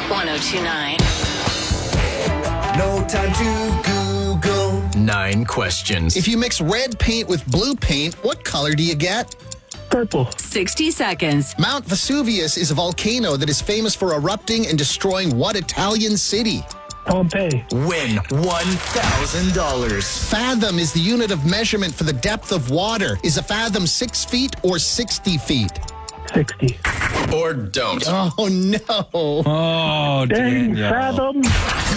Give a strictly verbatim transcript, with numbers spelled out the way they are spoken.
one oh two point nine. No time to Google. Nine questions. If you mix red paint with blue paint, what color do you get? Purple. sixty seconds. Mount Vesuvius is a volcano that is famous for erupting and destroying what Italian city? Pompeii. Win one thousand dollars. Fathom is the unit of measurement for the depth of water. Is a fathom six feet or sixty feet? sixty. Or don't. Oh, no. Oh, Dang, Daniel. fathom.